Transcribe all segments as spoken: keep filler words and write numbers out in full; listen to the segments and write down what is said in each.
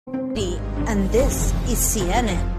And this is C N N.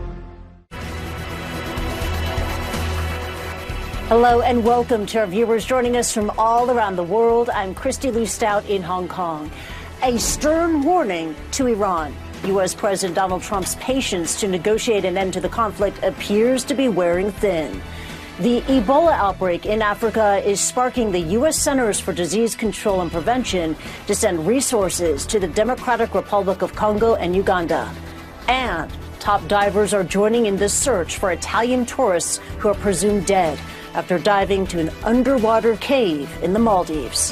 Hello and welcome to our viewers joining us from all around the world. I'm Christy Lou Stout in Hong Kong. A stern warning to Iran. U S. President Donald Trump's patience to negotiate an end to the conflict appears to be wearing thin. The Ebola outbreak in Africa is sparking the U S. Centers for Disease Control and Prevention to send resources to the Democratic Republic of Congo and Uganda. And top divers are joining in the search for Italian tourists who are presumed dead after diving to an underwater cave in the Maldives.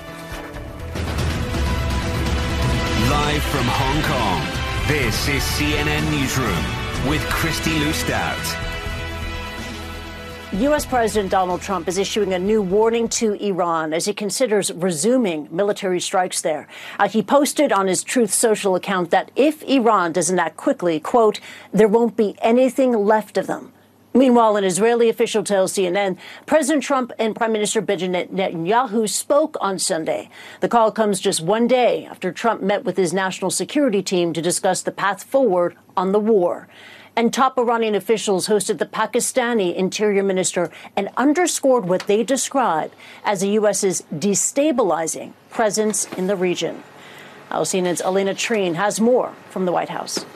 Live from Hong Kong, this is C N N Newsroom with Christy Lou Stout. U S. President Donald Trump is issuing a new warning to Iran as he considers resuming military strikes there. Uh, he posted on his Truth Social account that if Iran doesn't act quickly, quote, there won't be anything left of them. Meanwhile, an Israeli official tells C N N President Trump and Prime Minister Benjamin Netanyahu spoke on Sunday. The call comes just one day after Trump met with his national security team to discuss the path forward on the war. And top Iranian officials hosted the Pakistani Interior Minister and underscored what they describe as the U S's destabilizing presence in the region. Al C N N's Elena Treen has more from the White House.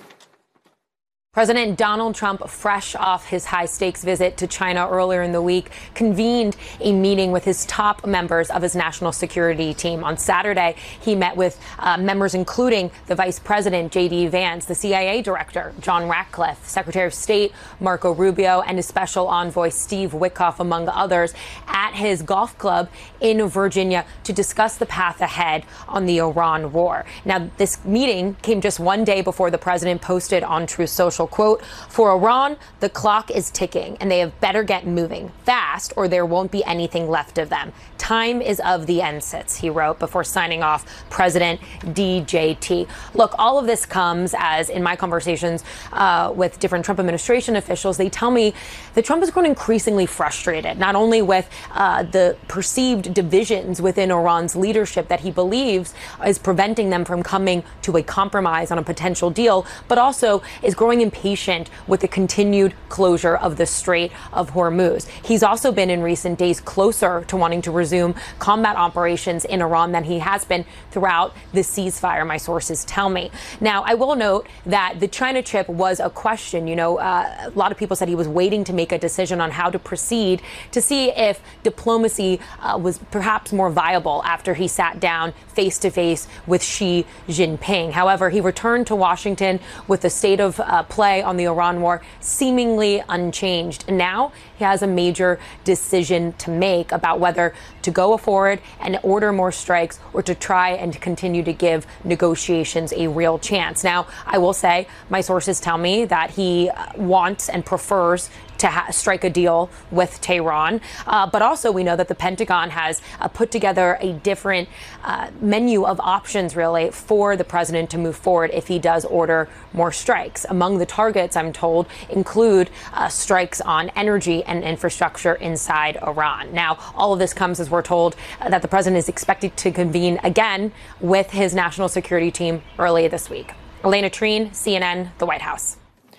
President Donald Trump, fresh off his high-stakes visit to China earlier in the week, convened a meeting with his top members of his national security team. On Saturday, he met with uh, members including the Vice President, J D. Vance, the C I A Director, John Ratcliffe, Secretary of State, Marco Rubio, and his special envoy, Steve Witkoff, among others, at his golf club in Virginia to discuss the path ahead on the Iran war. Now, this meeting came just one day before the president posted on Truth Social, quote, for Iran, the clock is ticking and they have better get moving fast or there won't be anything left of them. Time is of the essence, he wrote before signing off President D J T. Look, all of this comes as in my conversations uh, with different Trump administration officials, they tell me that Trump has grown increasingly frustrated, not only with uh, the perceived divisions within Iran's leadership that he believes is preventing them from coming to a compromise on a potential deal, but also is growing impatient with the continued closure of the Strait of Hormuz. He's also been in recent days closer to wanting to resume combat operations in Iran than he has been throughout the ceasefire, my sources tell me. Now, I will note that the China trip was a question. You know, uh, a lot of people said he was waiting to make a decision on how to proceed to see if diplomacy uh, was perhaps more viable after he sat down face to face with Xi Jinping. However, he returned to Washington with the state of uh, play on the Iran war seemingly unchanged. And now he has a major decision to make about whether to go forward and order more strikes or to try and continue to give negotiations a real chance. Now, I will say my sources tell me that he wants and prefers to ha- strike a deal with Tehran. Uh, but also we know that the Pentagon has uh, put together a different uh, menu of options, really, for the president to move forward if he does order more strikes. Among the targets, I'm told, include uh, strikes on energy and infrastructure inside Iran. Now, all of this comes as we're told uh, that the president is expected to convene again with his national security team early this week. Elena Treen, C N N, the White House.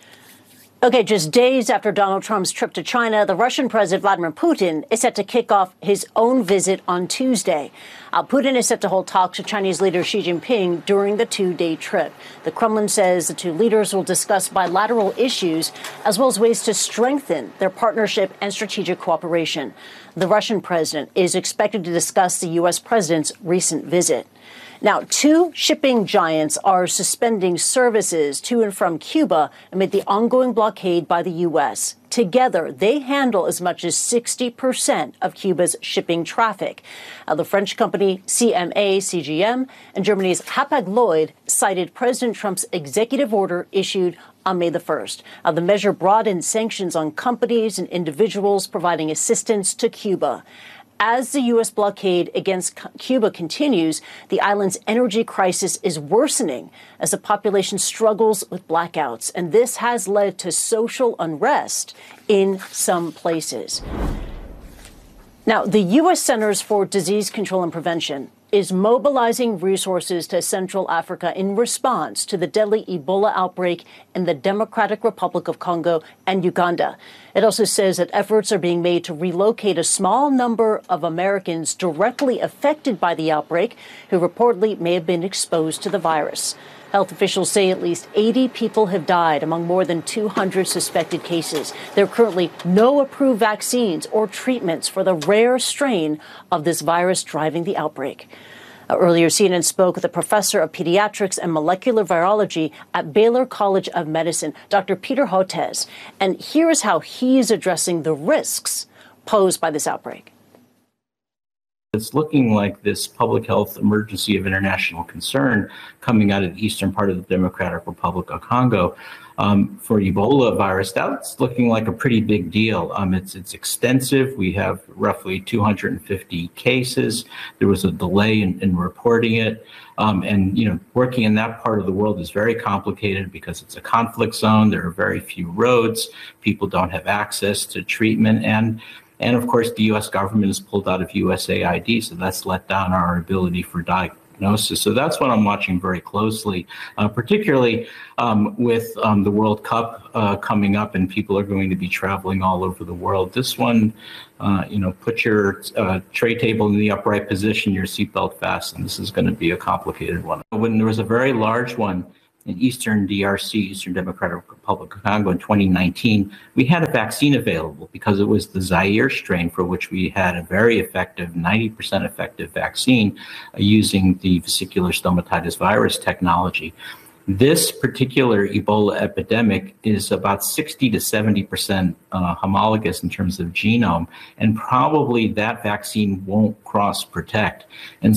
Okay, just days after Donald Trump's trip to China, the Russian President Vladimir Putin is set to kick off his own visit on Tuesday. Uh, Putin is set to hold talks with Chinese leader Xi Jinping during the two-day trip. The Kremlin says the two leaders will discuss bilateral issues as well as ways to strengthen their partnership and strategic cooperation. The Russian president is expected to discuss the U S president's recent visit. Now, two shipping giants are suspending services to and from Cuba amid the ongoing blockade by the U S. Together, they handle as much as sixty percent of Cuba's shipping traffic. Uh, the French company C M A C G M and Germany's Hapag-Lloyd cited President Trump's executive order issued on May the first. Uh, the measure broadened sanctions on companies and individuals providing assistance to Cuba. As the U S blockade against Cuba continues, the island's energy crisis is worsening as the population struggles with blackouts, and this has led to social unrest in some places. Now, the U S. Centers for Disease Control and Prevention is mobilizing resources to Central Africa in response to the deadly Ebola outbreak in the Democratic Republic of Congo and Uganda. It also says that efforts are being made to relocate a small number of Americans directly affected by the outbreak who reportedly may have been exposed to the virus. Health officials say at least eighty people have died among more than two hundred suspected cases. There are currently no approved vaccines or treatments for the rare strain of this virus driving the outbreak. Uh, earlier, C N N spoke with a professor of pediatrics and molecular virology at Baylor College of Medicine, Doctor Peter Hotez. And here is how he is addressing the risks posed by this outbreak. It's looking like this public health emergency of international concern coming out of the eastern part of the Democratic Republic of Congo um, for Ebola virus. That's looking like a pretty big deal. Um, it's it's extensive. We have roughly two hundred fifty cases. There was a delay in, in reporting it. Um, and, you know, working in that part of the world is very complicated because it's a conflict zone. There are very few roads. People don't have access to treatment. And And of course, the U S government has pulled out of U S A I D, so that's let down our ability for diagnosis. So that's what I'm watching very closely, uh, particularly um, with um, the World Cup uh, coming up and people are going to be traveling all over the world. This one, uh, you know, put your uh, tray table in the upright position, your seatbelt fastened. This is going to be a complicated one. When there was a very large one in Eastern D R C, Eastern Democratic Republic of Congo in twenty nineteen, we had a vaccine available because it was the Zaire strain for which we had a very effective, ninety percent effective vaccine uh, using the vesicular stomatitis virus technology. This particular Ebola epidemic is about sixty to seventy percent uh, homologous in terms of genome, and probably that vaccine won't cross-protect. And